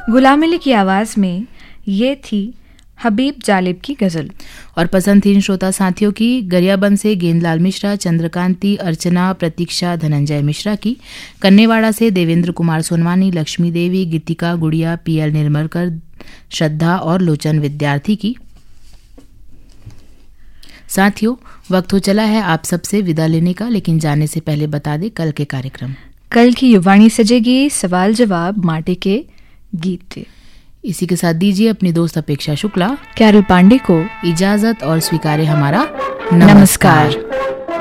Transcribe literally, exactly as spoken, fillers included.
गुलाम अली की आवाज़ में ये थी हबीब जालिब की गज़ल। और पसंद थी श्रोता साथियों की गरियाबंद से गेंदलाल मिश्रा, चंद्रकांति, अर्चना, प्रतीक्षा, धनंजय मिश्रा की, कन्नेवाड़ा से देवेंद्र कुमार सोनवानी, लक्ष्मी देवी, गीतिका, गुड़िया, पीएल निर्मलकर, श्रद्धा और लोचन विद्यार्थी की। साथियों, वक्त हो चला है आप सबसे विदा लेने का, लेकिन जाने से पहले बता दें कल के कार्यक्रम। कल की युवाणी सजेगी सवाल जवाब माटे के गीत। इसी के साथ दीजिए अपनी दोस्त अपेक्षा शुक्ला, कैरल पांडे को इजाजत और स्वीकारे हमारा नमस्कार।